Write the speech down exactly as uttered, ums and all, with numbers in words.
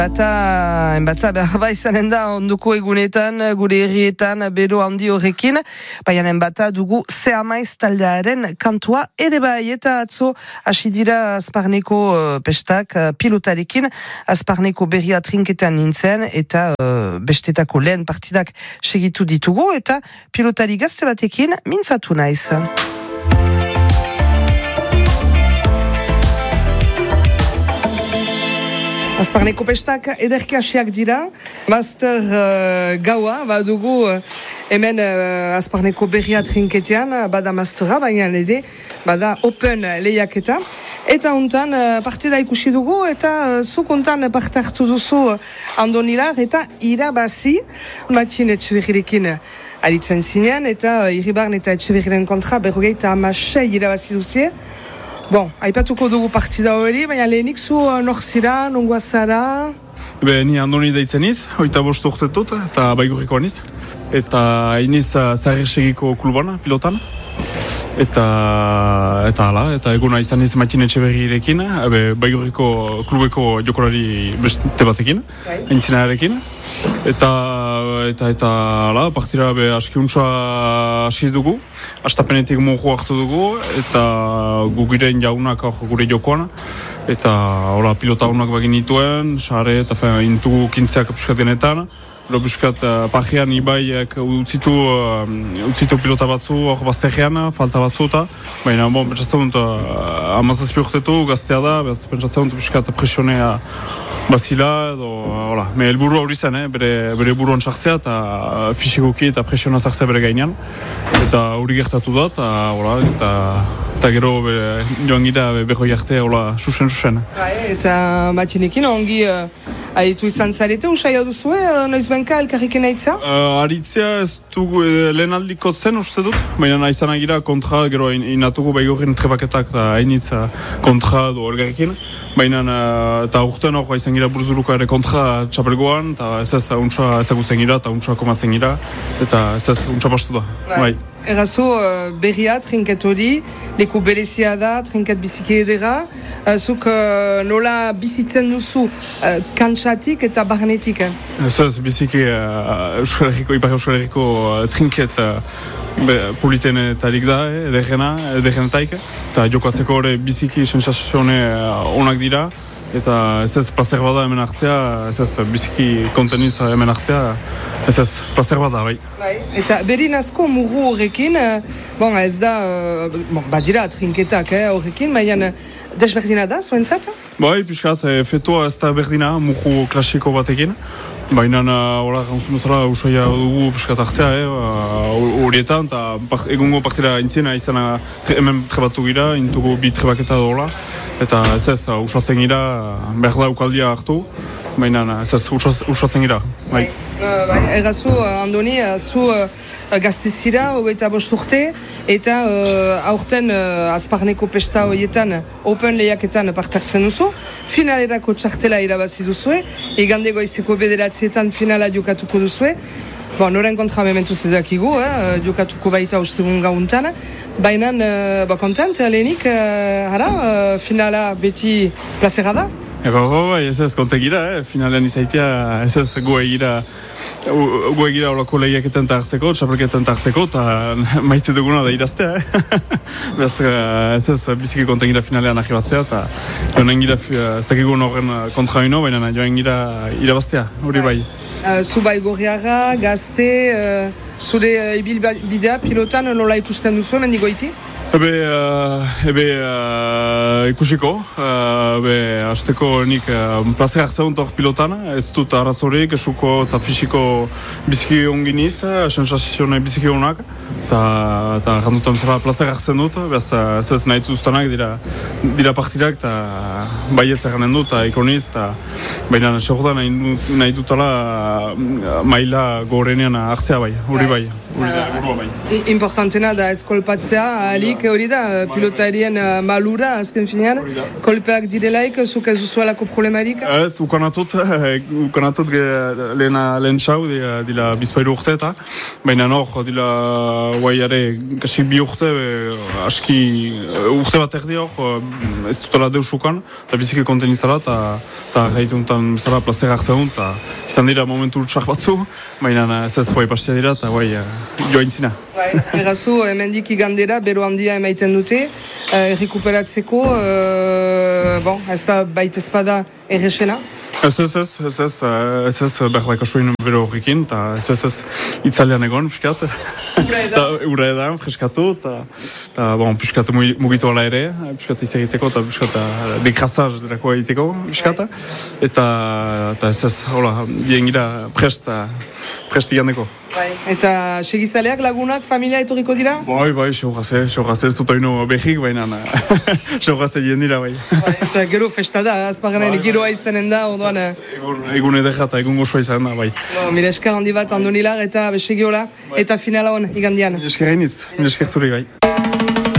Bata, bata behar izanen da onduko egunetan, gure herrietan, bero handi horrekin, baina bata dugu Zeamaiz taldearen kantua ere bai, eta atzo hasi dira Azparneko uh, pestak uh, pilotarekin, Azparneko berria trinketan nintzen, eta uh, bestetako lehen partidak segitu ditugu, eta pilotari gazte batekin mintzatu naiz. Azparneko pestak ederki hasiak dira, master uh, gaua, badugu uh, hemen uh, Azparneko berria trinketean, bada mastera, baina ere, bada open lehiaketa. Eta hontan uh, partida ikusi dugu, eta uh, zuk hontan parte hartu duzu uh, Andonilar, eta irabazi, matxin etxeberrirekin aritzen zinean, eta uh, Iribarren eta etxeberriren kontra berrogeita hamasei irabazi duzie. Bon, aipatuko dugu partida hori, baina lehenik zu nor zira, nongoa zara? Be, ni Andoni deitzen iz, oita bost urtetut, eta baigurriko aniz. Eta iniz Zahirsegiko klubana, pilotan. Eta, eta hala, eta eguna izan iz Matin Etxeberrirekin, baigurriko klubeko jokolari beste batekin, aintzinarekin. Eta, eta, eta, hala, partira be askiuntza hasi dugu, astapenetik mogu hartu dugu, eta gugiren jaunak gure jokoan, eta, hola, pilota honak bagin nituen, sare, eta fe, intugu kintzeak puskat genetan, Ero buskat, uh, pajean ibaiak utzitu, uh, utzitu pilota batzu, hor bazterrean, falta batzu eta, baina, bon, pentsatzen dut, uh, amazazpi urtetu, gaztea da, pentsatzen dut buskat presionea bazila, edo, hola, me helburu hori zen, eh, bere, bere buruan sartzea, eta uh, fisikoki eta presiona sartzea bere gainean, eta hori gertatu da, eta, hola, eta, eta gero bere, joan gira behoi arte, hola, susen-susen. Eta matxinekin, ongi uh, aritu izan zarete, usai hau duzu, eh, noiz benka elkarriken aitza? Uh, aritzea ez dugu e, lehen aldiko zen uste dut, baina naizan agira kontra, gero inatugu baigorren trebaketak eta hainitza kontra du elkarriken. Baina uh, eta urtean hor izan gira burzuruko ere kontra txapelgoan, eta ez ez untsa ezagutzen gira, eta untsa komazen gira, eta ez ez untsa pastu da. Bai. Errazu, uh, berria, trinket hori, leku berezia da, trinket biziki edera, uh, zuk uh, nola bizitzen duzu uh, kantsatik eta barnetik? Eh? Ez ez biziki uh, Euskal Herriko, Ipar Euskal Herriko uh, trinket uh, politenetarik da, eh, ederrena, ederrenetaik, eta jokatzeko hori biziki sensazione uh, onak dira, eta ez ez placer bada hemen hartzea, ez ez biziki konteniz hemen hartzea, ez ez placer bada, bai. Bai. Eta berin asko murru horrekin, bon, ez da, bon, badira trinketak eh, horrekin, baina desberdina da, zuentzat? Bai, piskat, e, fetoa ez da berdina, murru klasiko batekin, baina hola, gantzun bezala usaia dugu piskat hartzea, horietan, eh, eta egungo partida intzina izana hemen trebatu gira, intugu bi trebaketa dola, eta ez ez, usatzen gira, behar da ukaldia hartu, baina ez ez, usatzen gira, bai. Uh, bai, errazu, uh, Andoni, uh, zu uh, gaztezira, hogeita bost urte, eta uh, aurten uh, Azparneko pesta horietan, open lehiaketan partartzen duzu, finalerako txartela irabazi duzue, igande goizeko bederatzietan finala jokatuko duzue, bon, noren kontra mementu zedakigu, eh, jokatuko baita ustegun gauntan, baina, uh, ba, kontent, lehenik, uh, hara, uh, finala beti plazera da? Eba, bai, ez ez, kontegira, eh? Finalean izaitia, ez ez, goe gira, goe gira olako lehiaketan hartzeko, txapelketan hartzeko, eta maite duguna da iraztea, eh? Bez, ez ez, biziki kontegira finalean ahi batzea, eta joan gira, ez dakigu horren kontra ino, baina joan gira irabaztea, hori bai. Uh, zu bai gorriara, gazte, uh, zure uh, ibilbidea, pilotan, nola ikusten duzu, hemen digoiti? Ebe, uh, ebe uh, ikusiko, uh, ebe, azteko nik uh, plazer hartzeun hor pilotan, ez dut arrazorik, esuko eta fisiko biziki onginiz, sensazione biziki honak, eta jandutan zara plazer hartzen dut, bez, ez ez nahi duztanak dira, dira partidak, eta bai ez erranen dut, eta ikoniz, eta baina segotan nahi, nahi dutala maila gorenean hartzea bai, hori bai, hori da, burua bai. Importantena da eskolpatzea, ahalik, Zerke hori da, pilotarien uh, malura, azken finean, kolpeak direlaik, zuk ez duzuelako problemarik? Ez, ukanatut, ukanatut lehen, lehen txau, dila, dila bizpairu urte eta, baina hor, dila guaiare, kasik bi urte, be, aski urte bat erdi hor, ez dutela deusukan, eta biziki konten izala, eta gaituntan zara plazera hartzeun, eta izan dira momentu txar batzu, baina ez ez guai pastia dira, eta guai joa intzina. Bai, errazu, hemendik igandera, bero handia emaiten dute, eh, errekuperatzeko, eh, bon, ez da baita espada errexena? Ez ez ez, ez ez, ez ez, behar kasuin bero horrekin, eta ez ez ez, itzalean egon, piskat. Ura edan, freskatu, eta, bon, piskat mugitu ala ere, piskat izagitzeko, eta piskat dekrazaz derako egiteko, piskata. Eta, ez ez, hola, diengira prest, prest igandeko. Bai. Eta segizaleak, lagunak, familia etorriko dira? Bai, bai, seurraze, seurraze, ez dut oino behik, baina seurraze gien dira, bai. Bai. Eta gero festa da, azpaganen bai, giroa izanen da, orduan... Egun, egun edera eta egun gozoa izan da, bai. No, mire esker handi bat, andonilar, eta besegiola, bai. Eta finala hon, igandian. Mire esker hainitz, mire esker zuri, bai.